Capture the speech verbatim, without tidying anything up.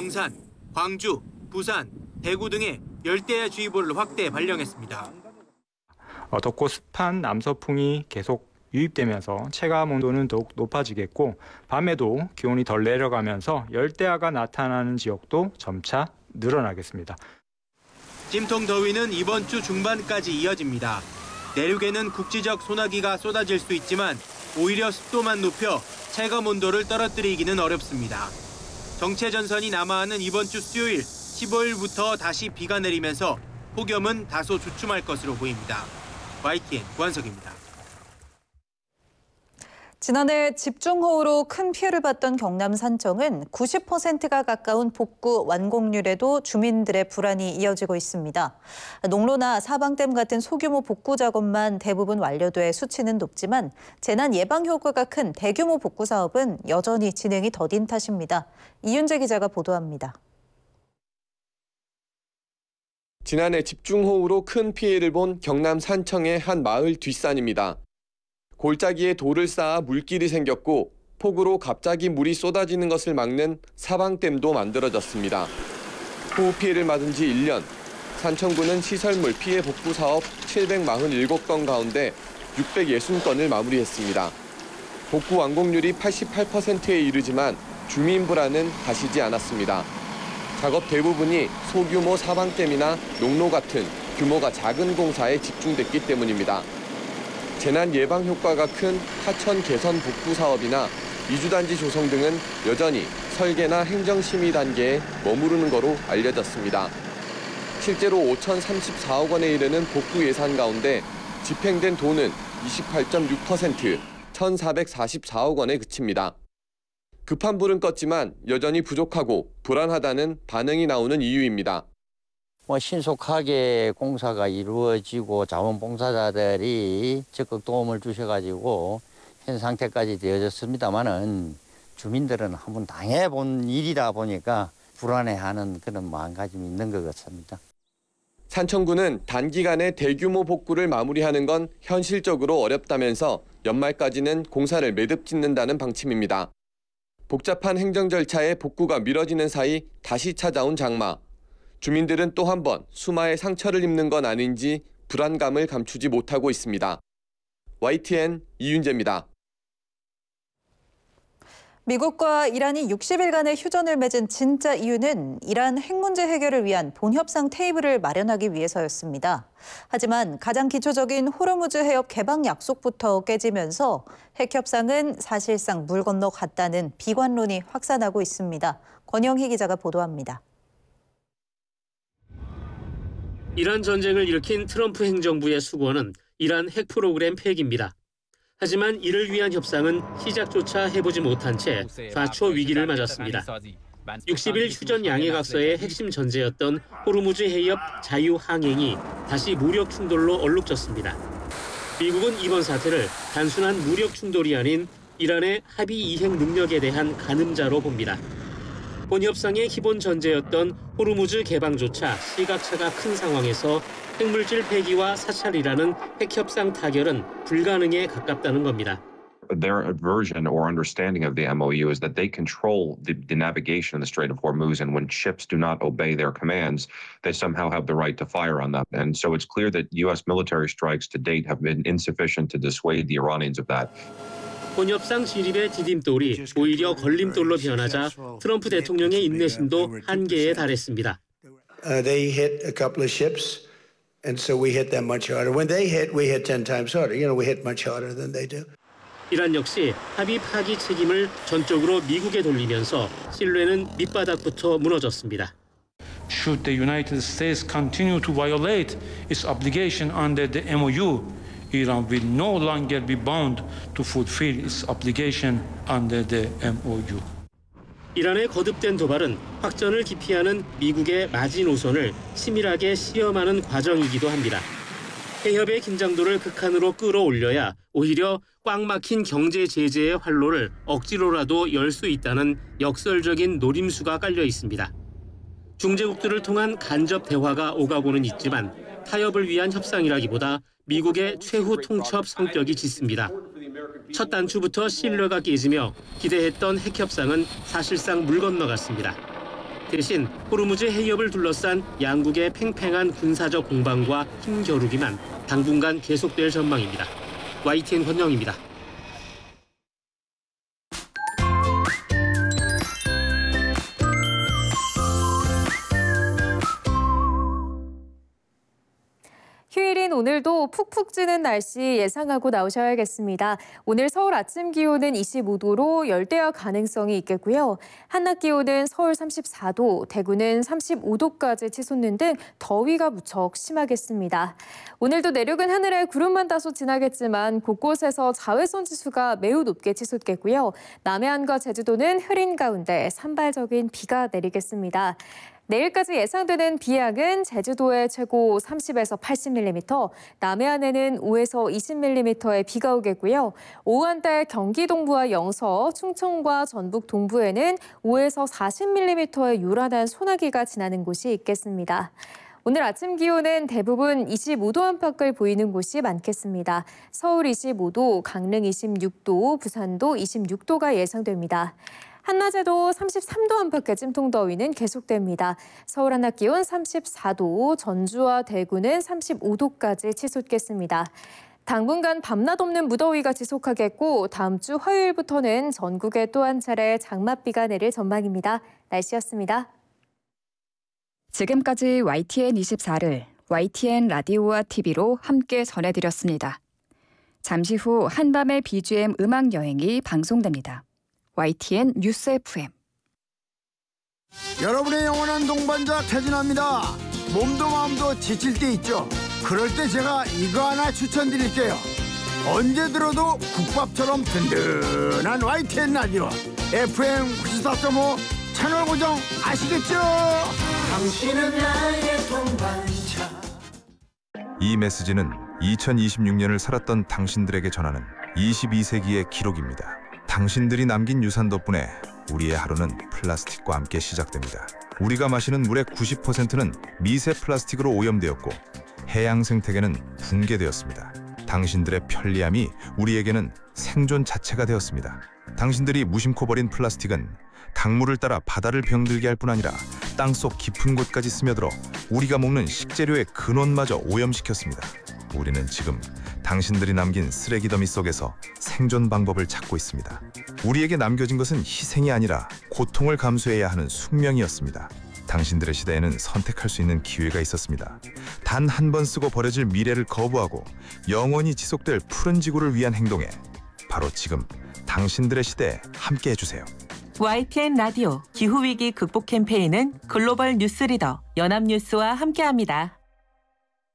영산, 광주, 부산, 대구 등의 열대야주의보를 확대 발령했습니다. 어, 덥고 습한 남서풍이 계속 유입되면서 체감 온도는 더욱 높아지겠고 밤에도 기온이 덜 내려가면서 열대야가 나타나는 지역도 점차 늘어나겠습니다. 찜통 더위는 이번 주 중반까지 이어집니다. 내륙에는 국지적 소나기가 쏟아질 수 있지만 오히려 습도만 높여 체감 온도를 떨어뜨리기는 어렵습니다. 정체전선이 남하하는 이번 주 수요일 십오일부터 다시 비가 내리면서 폭염은 다소 주춤할 것으로 보입니다. 와이티엔 구한석입니다. 지난해 집중호우로 큰 피해를 봤던 경남 산청은 구십 퍼센트가 가까운 복구 완공률에도 주민들의 불안이 이어지고 있습니다. 농로나 사방댐 같은 소규모 복구 작업만 대부분 완료돼 수치는 높지만 재난 예방 효과가 큰 대규모 복구 사업은 여전히 진행이 더딘 탓입니다. 이윤재 기자가 보도합니다. 지난해 집중호우로 큰 피해를 본 경남 산청의 한 마을 뒷산입니다. 골짜기에 돌을 쌓아 물길이 생겼고 폭우로 갑자기 물이 쏟아지는 것을 막는 사방댐도 만들어졌습니다. 호우 피해를 맞은 지 일 년, 산청구는 시설물 피해 복구 사업 칠백사십칠 건 가운데 육백육십 건을 마무리했습니다. 복구 완공률이 팔십팔 퍼센트에 이르지만 주민 불안은 가시지 않았습니다. 작업 대부분이 소규모 사방댐이나 농로 같은 규모가 작은 공사에 집중됐기 때문입니다. 재난 예방 효과가 큰 하천 개선 복구 사업이나 이주단지 조성 등은 여전히 설계나 행정심의 단계에 머무르는 거로 알려졌습니다. 실제로 오천삼십사억 원에 이르는 복구 예산 가운데 집행된 돈은 이십팔 점 육 퍼센트, 천사백사십사억 원에 그칩니다. 급한 불은 껐지만 여전히 부족하고 불안하다는 반응이 나오는 이유입니다. 뭐 신속하게 공사가 이루어지고 자원봉사자들이 적극 도움을 주셔가지고 현 상태까지 되어졌습니다만은 주민들은 한번 당해본 일이다 보니까 불안해하는 그런 마음가짐이 있는 것 같습니다. 산청구는 단기간에 대규모 복구를 마무리하는 건 현실적으로 어렵다면서 연말까지는 공사를 매듭 짓는다는 방침입니다. 복잡한 행정 절차에 복구가 미뤄지는 사이 다시 찾아온 장마. 주민들은 또 한 번 수마에 상처를 입는 건 아닌지 불안감을 감추지 못하고 있습니다. 와이티엔 이윤재입니다. 미국과 이란이 육십 일간의 휴전을 맺은 진짜 이유는 이란 핵 문제 해결을 위한 본협상 테이블을 마련하기 위해서였습니다. 하지만 가장 기초적인 호르무즈 해협 개방 약속부터 깨지면서 핵 협상은 사실상 물 건너 갔다는 비관론이 확산하고 있습니다. 권영희 기자가 보도합니다. 이란 전쟁을 일으킨 트럼프 행정부의 수고는 이란 핵 프로그램 폐기입니다. 하지만 이를 위한 협상은 시작조차 해보지 못한 채 좌초 위기를 맞았습니다. 육십 일 휴전 양해각서의 핵심 전제였던 호르무즈 해협 자유항행이 다시 무력 충돌로 얼룩졌습니다. 미국은 이번 사태를 단순한 무력 충돌이 아닌 이란의 합의 이행 능력에 대한 가늠자로 봅니다. 본협상의 기본 전제였던 호르무즈 개방조차 시각차가 큰 상황에서 핵물질 폐기와 사찰이라는 핵협상 타결은 불가능에 가깝다는 겁니다. Their version or understanding of the M O U is that they control the, the navigation in the Strait of Hormuz, and when ships do not obey their commands, they somehow have the right to fire on them. And so it's clear that U S military strikes to date have been insufficient to dissuade the Iranians of that. 본협상 진입의 디딤돌이 오히려 걸림돌로 변하자 트럼프 대통령의 인내심도 한계에 달했습니다. Uh, they hit a couple of ships, and so we hit them much harder. When they hit, we hit ten times harder. You know, we hit much harder than they do. 이란 역시 합의 파기 책임을 전적으로 미국에 돌리면서 신뢰는 밑바닥부터 무너졌습니다. Should the United States continue to violate its obligation under the M O U, Iran will no longer be bound to fulfill its obligation under the M O U. 이란의 거듭된 도발은 확전을 기피하는 미국의 마지노선을 치밀하게 시험하는 과정이기도 합니다. 해협의 긴장도를 극한으로 끌어올려야 오히려 꽉 막힌 경제 제재의 활로를 억지로라도 열 수 있다는 역설적인 노림수가 깔려 있습니다. 중재국들을 통한 간접 대화가 오가고는 있지만 타협을 위한 협상이라기보다 미국의 최후 통첩 성격이 짙습니다. 첫 단추부터 신뢰가 깨지며 기대했던 핵협상은 사실상 물 건너갔습니다. 대신 호르무즈 해협을 둘러싼 양국의 팽팽한 군사적 공방과 힘겨루기만 당분간 계속될 전망입니다. 와이티엔 권영입니다. 휴일인 오늘도 푹푹 찌는 날씨 예상하고 나오셔야겠습니다. 오늘 서울 아침 기온은 이십오 도로 열대야 가능성이 있겠고요. 한낮 기온은 서울 삼십사 도, 대구는 삼십오 도까지 치솟는 등 더위가 무척 심하겠습니다. 오늘도 내륙은 하늘에 구름만 다소 지나겠지만 곳곳에서 자외선 지수가 매우 높게 치솟겠고요. 남해안과 제주도는 흐린 가운데 산발적인 비가 내리겠습니다. 내일까지 예상되는 비 양은 제주도에 최고 삼십에서 팔십 밀리미터, 남해안에는 오에서 이십 밀리미터의 비가 오겠고요. 오후 한때 경기 동부와 영서, 충청과 전북 동부에는 오에서 사십 밀리미터의 요란한 소나기가 지나는 곳이 있겠습니다. 오늘 아침 기온은 대부분 이십오 도 안팎을 보이는 곳이 많겠습니다. 서울 이십오 도, 강릉 이십육 도, 부산도 이십육 도가 예상됩니다. 한낮에도 삼십삼 도 안팎의 찜통더위는 계속됩니다. 서울 한낮 기온 삼십사 도, 전주와 대구는 삼십오 도까지 치솟겠습니다. 당분간 밤낮 없는 무더위가 지속하겠고 다음 주 화요일부터는 전국에 또 한 차례 장맛비가 내릴 전망입니다. 날씨였습니다. 지금까지 와이티엔 이십사를 와이티엔 라디오와 티비로 함께 전해드렸습니다. 잠시 후 한밤의 비지엠 음악 여행이 방송됩니다. 와이티엔 뉴스 에프엠. 여러분의 영원한 동반자 태진아입니다. 몸도 마음도 지칠 때 있죠. 그럴 때 제가 이거 하나 추천드릴게요. 언제 들어도 국밥처럼 든든한 와이티엔 라디오 에프엠 구십사 점 오 채널 고정 아시겠죠? 당신은 나의 동반자. 이 메시지는 이천이십육 년을 살았던 당신들에게 전하는 이십이 세기의 기록입니다. 당신들이 남긴 유산 덕분에 우리의 하루는 플라스틱과 함께 시작됩니다. 우리가 마시는 물의 구십 퍼센트는 미세 플라스틱으로 오염되었고 해양 생태계는 붕괴되었습니다. 당신들의 편리함이 우리에게는 생존 자체가 되었습니다. 당신들이 무심코 버린 플라스틱은 강물을 따라 바다를 병들게 할 뿐 아니라 땅속 깊은 곳까지 스며들어 우리가 먹는 식재료의 근원마저 오염시켰습니다. 우리는 지금 당신들이 남긴 쓰레기 더미 속에서 생존 방법을 찾고 있습니다. 우리에게 남겨진 것은 희생이 아니라 고통을 감수해야 하는 숙명이었습니다. 당신들의 시대에는 선택할 수 있는 기회가 있었습니다. 단 한 번 쓰고 버려질 미래를 거부하고 영원히 지속될 푸른 지구를 위한 행동에 바로 지금 당신들의 시대에 함께 해주세요. 와이티엔 라디오 기후위기 극복 캠페인은 글로벌 뉴스 리더 연합뉴스와 함께합니다.